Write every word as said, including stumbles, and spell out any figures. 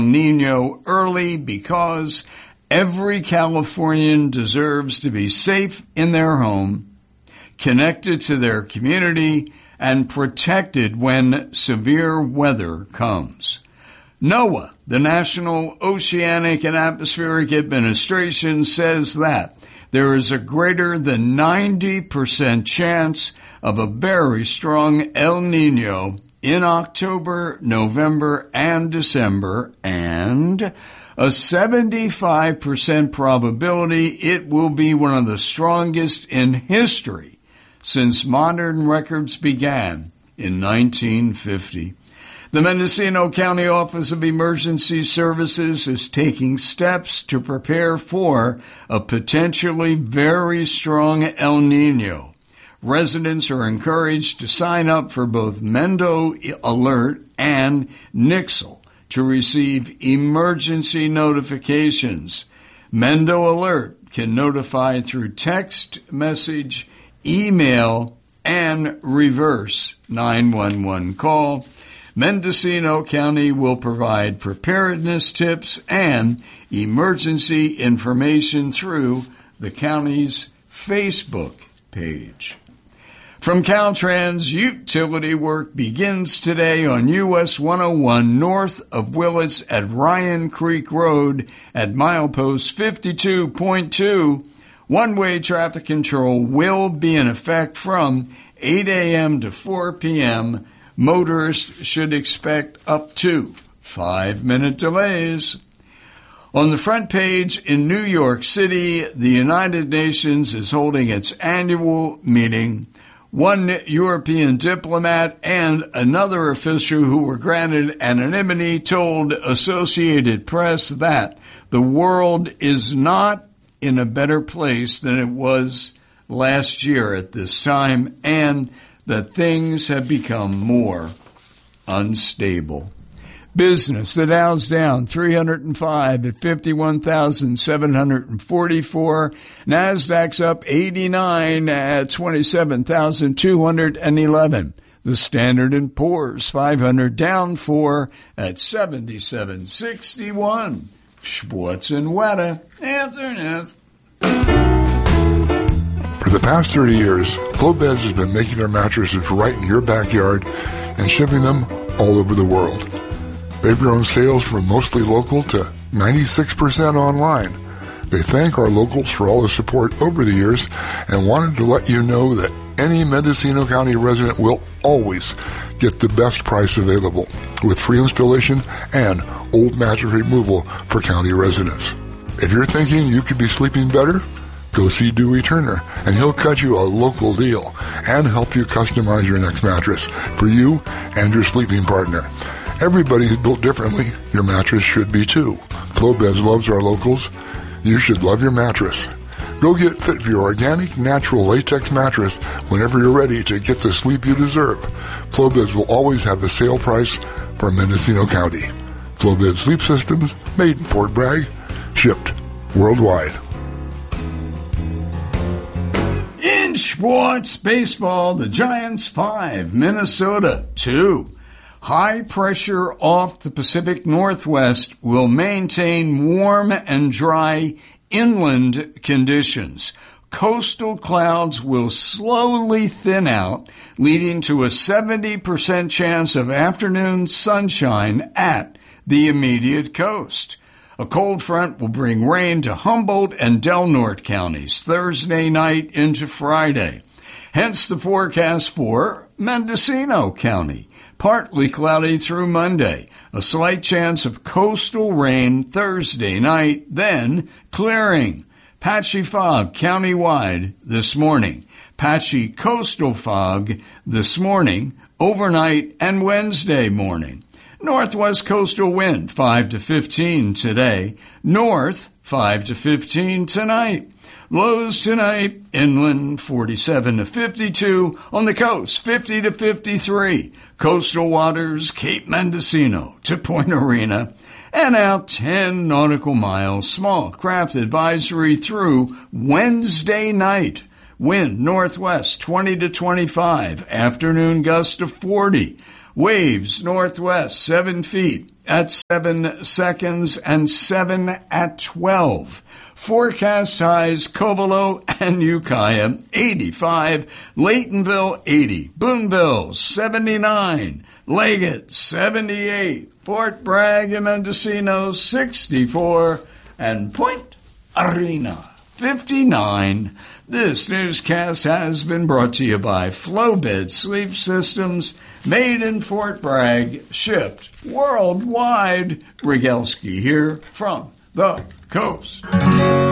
Nino early because every Californian deserves to be safe in their home, connected to their community, and protected when severe weather comes. NOAA, the National Oceanic and Atmospheric Administration, says that there is a greater than ninety percent chance of a very strong El Nino in October, November, and December, and a seventy-five percent probability it will be one of the strongest in history since modern records began in nineteen fifty. The Mendocino County Office of Emergency Services is taking steps to prepare for a potentially very strong El Nino. Residents are encouraged to sign up for both Mendo Alert and Nixle to receive emergency notifications. Mendo Alert can notify through text message, email, and reverse nine one one call. Mendocino County will provide preparedness tips and emergency information through the county's Facebook page. From Caltrans, utility work begins today on U S one oh one north of Willits at Ryan Creek Road at milepost fifty-two point two. One-way traffic control will be in effect from eight a.m. to four p.m. Motorists should expect up to five-minute delays. On the front page in New York City, the United Nations is holding its annual meeting. One European diplomat and another official who were granted anonymity told Associated Press that the world is not in a better place than it was last year at this time, and that things have become more unstable. Business, the Dow's down three hundred five at fifty-one thousand seven hundred forty-four. NASDAQ's up eighty-nine at twenty-seven thousand two hundred eleven. The Standard and Poor's five hundred down four at seventy-seven sixty-one. Schwartz and Weta, afternoon. For the past thirty years, Flowbeds has been making their mattresses right in your backyard and shipping them all over the world. They've grown sales from mostly local to ninety-six percent online. They thank our locals for all the support over the years and wanted to let you know that any Mendocino County resident will always get the best price available with free installation and old mattress removal for county residents. If you're thinking you could be sleeping better, go see Dewey Turner, and he'll cut you a local deal and help you customize your next mattress for you and your sleeping partner. Everybody is built differently. Your mattress should be too. Flowbeds loves our locals. You should love your mattress. Go get fit for your organic, natural latex mattress whenever you're ready to get the sleep you deserve. Flowbeds will always have the sale price for Mendocino County. Flowbed Sleep Systems, made in Fort Bragg, shipped worldwide. In sports baseball, the Giants five, Minnesota two. High pressure off the Pacific Northwest will maintain warm and dry inland conditions. Coastal clouds will slowly thin out, leading to a seventy percent chance of afternoon sunshine at the immediate coast. A cold front will bring rain to Humboldt and Del Norte counties Thursday night into Friday. Hence the forecast for Mendocino County. Partly cloudy through Monday. A slight chance of coastal rain Thursday night, then clearing. Patchy fog countywide this morning. Patchy coastal fog this morning, overnight, and Wednesday morning. Northwest coastal wind five to fifteen today. North five to fifteen tonight. Lows tonight, inland forty-seven to fifty-two, on the coast fifty to fifty-three, coastal waters Cape Mendocino to Point Arena, and out ten nautical miles, small craft advisory through Wednesday night. Wind northwest twenty to twenty-five, afternoon gust of forty, waves northwest seven feet, at seven seconds and seven at twelve. Forecast highs Covelo and Ukiah, eighty-five, Laytonville, eighty, Boonville, seventy-nine, Leggett, seventy-eight, Fort Bragg and Mendocino, sixty-four, and Point Arena, fifty-nine. This newscast has been brought to you by Flowbed Sleep Systems, made in Fort Bragg, shipped worldwide. Brigelski here from the coast.